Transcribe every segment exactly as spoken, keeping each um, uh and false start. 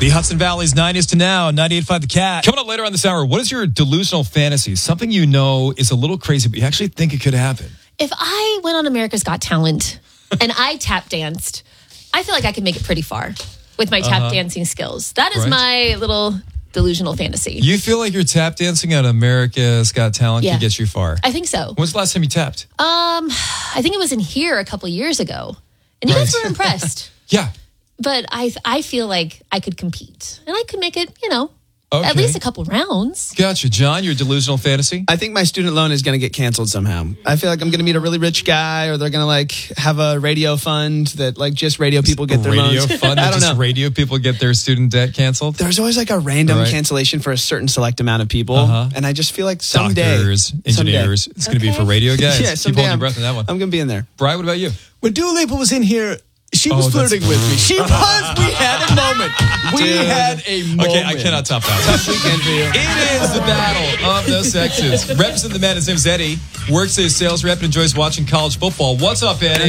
The Hudson Valley's nineties to now, ninety-eight point five The Cat. Coming up later on this hour, what is your delusional fantasy? Something you know is a little crazy, but you actually think it could happen. If I went on America's Got Talent and I tap danced, I feel like I could make it pretty far with my tap uh-huh. dancing skills. That is right. my little delusional fantasy. You feel like your tap dancing at America's Got Talent yeah. could get you far? I think so. When's the last time you tapped? Um, I think it was in here a couple of years ago. And you right. guys were impressed. yeah. But I I feel like I could compete. And I could make it, you know, okay. at least a couple rounds. Gotcha. John, your delusional fantasy? I think my student loan is going to get canceled somehow. I feel like I'm going to meet a really rich guy, or they're going to like have a radio fund that like just radio people get their radio loans. Radio fund I that don't just know. radio people get their student debt canceled? There's always like a random right. cancellation for a certain select amount of people. Uh-huh. And I just feel like someday. Doctors, engineers. Someday. It's going to okay. be for radio guys. yeah, Keep holding your breath I'm, on that one. I'm going to be in there. Brian, what about you? When Dua Lipa was in here, she was oh, flirting with me. She was. We had a moment. We Dude. had a moment. Okay, I cannot top that. Tough weekend for you. It is the battle of the sexes. Representing the men, his name's Eddie. Works as a sales rep and enjoys watching college football. What's up, Eddie?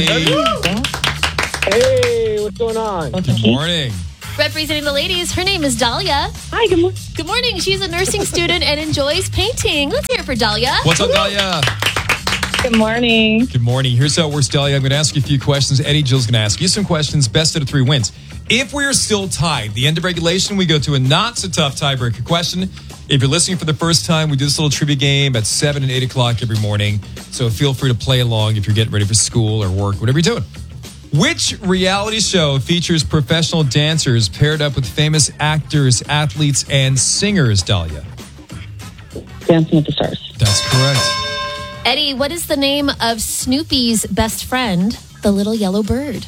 Hey, what's going on? Good morning. Representing the ladies, her name is Dahlia. Hi, good morning. Good morning. She's a nursing student and enjoys painting. Let's hear it for Dahlia. What's up, Dahlia? Good morning. Good morning. Here's how it works, Dahlia. I'm going to ask you a few questions. Eddie, Jill's going to ask you some questions. Best out of three wins. If we are still tied, the end of regulation, we go to a not-so-tough tiebreaker question. If you're listening for the first time, we do this little trivia game at seven and eight o'clock every morning. So feel free to play along if you're getting ready for school or work, whatever you're doing. Which reality show features professional dancers paired up with famous actors, athletes, and singers, Dahlia? Dancing with the Stars. That's correct. Eddie, what is the name of Snoopy's best friend, the little yellow bird?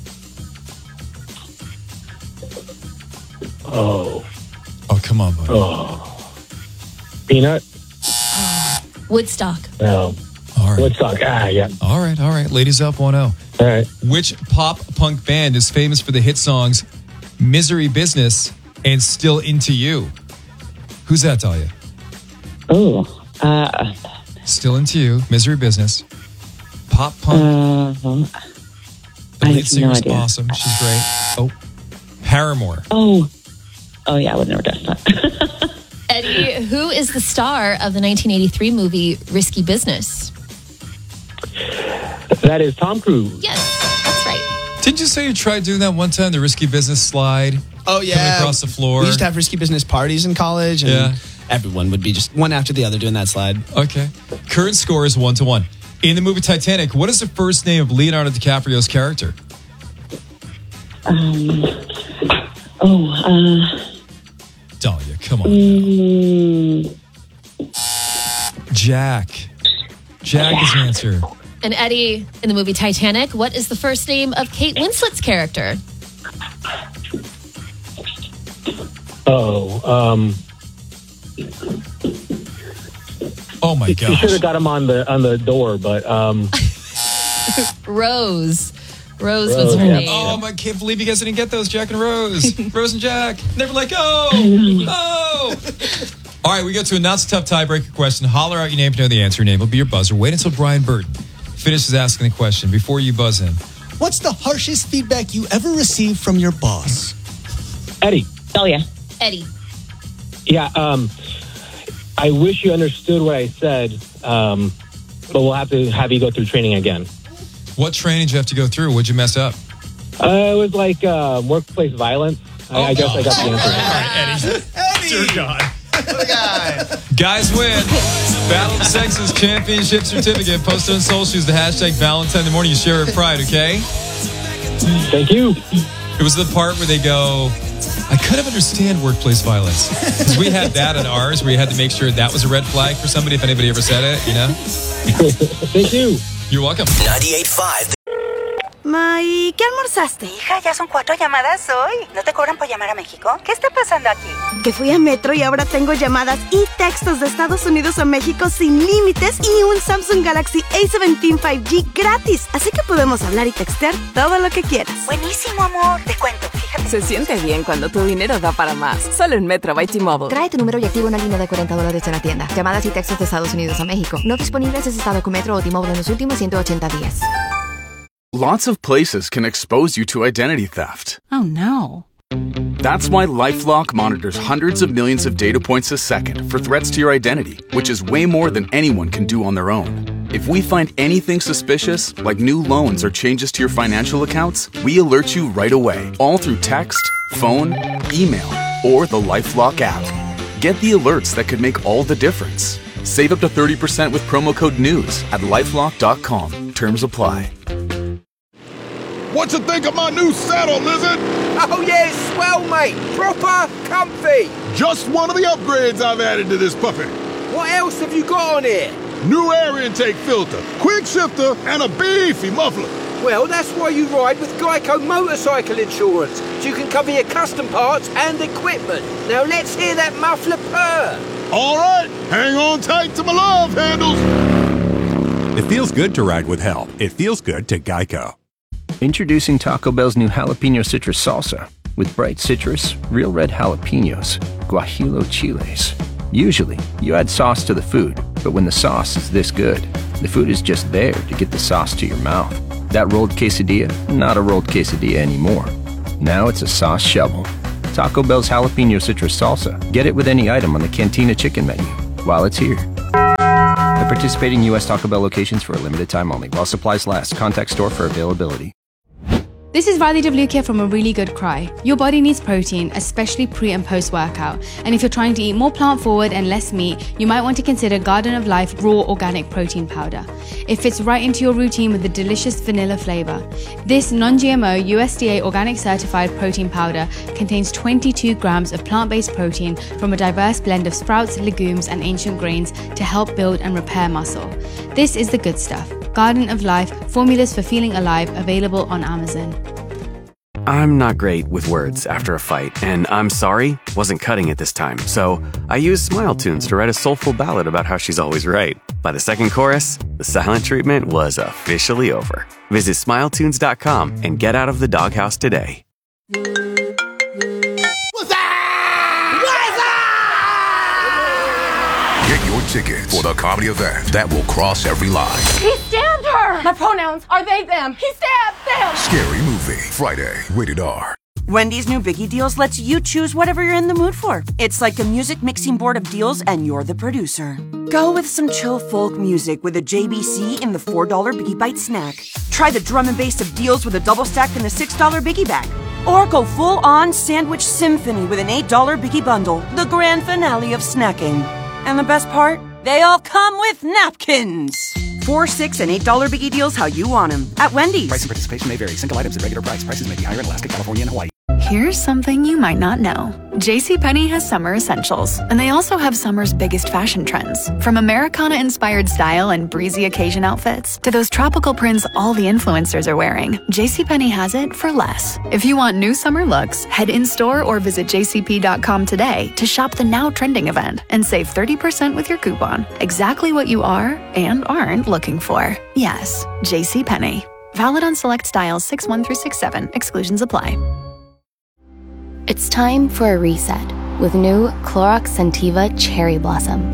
Oh. Oh, come on, buddy. Oh. Peanut? Woodstock. No. All right. Woodstock. Ah, yeah. All right, all right. Ladies up one oh. All right. Which pop punk band is famous for the hit songs Misery Business and Still Into You? Who's that, Dahlia? Oh. Uh... Still Into You, Misery Business, pop punk. Uh, the lead singer's no awesome. She's great. Oh, Paramore. Oh, oh yeah, I would never guess that. Eddie, who is the star of the nineteen eighty-three movie Risky Business? That is Tom Cruise. Yes, that's right. Didn't you say you tried doing that one time, the Risky Business slide? Oh yeah, coming across the floor. We used to have risky business parties in college, and yeah. everyone would be just one after the other doing that slide. Okay. Current score is one to one. In the movie Titanic, what is the first name of Leonardo DiCaprio's character? Um. Oh. Uh. Dahlia, come on. Mm, Jack. Jack is the answer. And Eddie, in the movie Titanic, what is the first name of Kate Winslet's character? oh. Um. Oh my gosh. You should have got him on the on the door, but um. Rose. Rose, Rose was her yeah. name. Oh, I can't believe you guys didn't get those, Jack and Rose. Rose and Jack. Never like, oh, oh. All right, we go to a not-so-tough tiebreaker question. Holler out your name to know the answer. Your name will be your buzzer. Wait until Brian Burton finishes asking the question before you buzz in. What's the harshest feedback you ever received from your boss? Eddie. Dahlia. Eddie. Yeah. Um. I wish you understood what I said, um, but we'll have to have you go through training again. What training did you have to go through? What'd you mess up? Uh, it was like uh, workplace violence. I, Oh, I guess no. I got the answer. All right, Eddie. Eddie! Dear God. What a guy. Guys win. Battle of the Sexes Championship Certificate. Post on social. Use the hashtag Valentine in the morning. You share it with pride, okay? Thank you. It was the part where they go, I kind of understand workplace violence. Because we had that at ours where you had to make sure that was a red flag for somebody if anybody ever said it, you know? Thank you. You're welcome. ninety-eight point five. Ma, ¿y qué almorzaste? Hija, ya son cuatro llamadas hoy. ¿No te cobran por llamar a México? ¿Qué está pasando aquí? Que fui a Metro y ahora tengo llamadas y textos de Estados Unidos a México sin límites y un Samsung Galaxy A diecisiete cinco G gratis. Así que podemos hablar y textear todo lo que quieras. Buenísimo, amor. Te cuento, fíjate. Se siente bien cuando tu dinero da para más. Solo en Metro by T-Mobile. Trae tu número y activa una línea de cuarenta dólares en la tienda. Llamadas y textos de Estados Unidos a México. No disponibles en estado con Metro o T-Mobile en los últimos ciento ochenta días. Lots of places can expose you to identity theft. Oh, no. That's why LifeLock monitors hundreds of millions of data points a second for threats to your identity, which is way more than anyone can do on their own. If we find anything suspicious, like new loans or changes to your financial accounts, we alert you right away, all through text, phone, email, or the LifeLock app. Get the alerts that could make all the difference. Save up to thirty percent with promo code NEWS at lifelock dot com. Terms apply. What you think of my new saddle, Lizard? Oh yeah, it's swell, mate. Proper comfy. Just one of the upgrades I've added to this puppy. What else have you got on here? New air intake filter, quick shifter, and a beefy muffler. Well, that's why you ride with Geico Motorcycle Insurance, so you can cover your custom parts and equipment. Now let's hear that muffler purr. All right, hang on tight to my love handles. It feels good to ride with help. It feels good to Geico. Introducing Taco Bell's new Jalapeno Citrus Salsa. With bright citrus, real red jalapenos, guajillo chiles. Usually, you add sauce to the food, but when the sauce is this good, the food is just there to get the sauce to your mouth. That rolled quesadilla, not a rolled quesadilla anymore. Now it's a sauce shovel. Taco Bell's Jalapeno Citrus Salsa. Get it with any item on the Cantina Chicken menu while it's here. At participating U S Taco Bell locations for a limited time only. While supplies last. Contact store for availability. This is Radhi Devlukia from A Really Good Cry. Your body needs protein, especially pre and post workout. And if you're trying to eat more plant forward and less meat, you might want to consider Garden of Life Raw Organic Protein Powder. It fits right into your routine with the delicious vanilla flavor. This non-G M O U S D A organic certified protein powder contains twenty-two grams of plant-based protein from a diverse blend of sprouts, legumes, and ancient grains to help build and repair muscle. This is the good stuff. Garden of Life, formulas for feeling alive, available on Amazon. I'm not great with words after a fight, and I'm sorry, wasn't cutting it this time, so I used Smile Tunes to write a soulful ballad about how she's always right. By the second chorus, the silent treatment was officially over. Visit smile tunes dot com and get out of the doghouse today. What's that? Get your tickets for the comedy event that will cross every line. He stabbed her! My pronouns are they, them. He stabbed them! Scary Movie, Friday, rated R. Wendy's new Biggie Deals lets you choose whatever you're in the mood for. It's like a music mixing board of deals, and you're the producer. Go with some chill folk music with a J B C in the four dollar Biggie Bite snack. Try the drum and bass of deals with a double stack in the six dollar Biggie Bag. Or go full-on sandwich symphony with an eight dollar Biggie Bundle, the grand finale of snacking. And the best part? They all come with napkins. Four, six, and eight dollar Biggie Deals how you want them at Wendy's. Price and participation may vary. Single items at regular price. Prices may be higher in Alaska, California, and Hawaii. Here's something you might not know. JCPenney has summer essentials, and they also have summer's biggest fashion trends. From Americana-inspired style and breezy occasion outfits to those tropical prints all the influencers are wearing, JCPenney has it for less. If you want new summer looks, head in-store or visit j c p dot com today to shop the now trending event and save thirty percent with your coupon. Exactly what you are and aren't looking for. Yes, JCPenney. Valid on select styles six one through six seven. Exclusions apply. It's time for a reset with new Clorox Scentiva Cherry Blossom.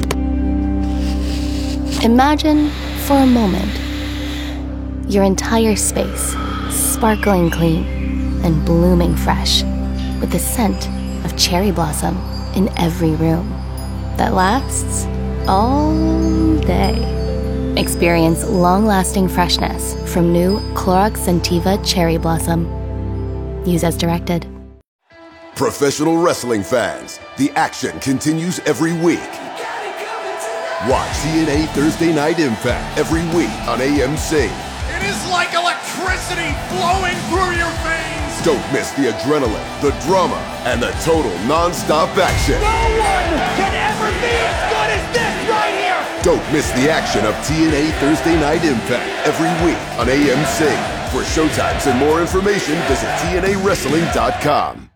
Imagine, for a moment, your entire space sparkling clean and blooming fresh with the scent of cherry blossom in every room that lasts all day. Experience long-lasting freshness from new Clorox Scentiva Cherry Blossom. Use as directed. Professional wrestling fans, the action continues every week. Watch T N A Thursday Night Impact every week on A M C. It is like electricity flowing through your veins. Don't miss the adrenaline, the drama, and the total non-stop action. No one can ever be as good as this right here. Don't miss the action of T N A Thursday Night Impact every week on A M C. For showtimes and more information, visit T N A wrestling dot com.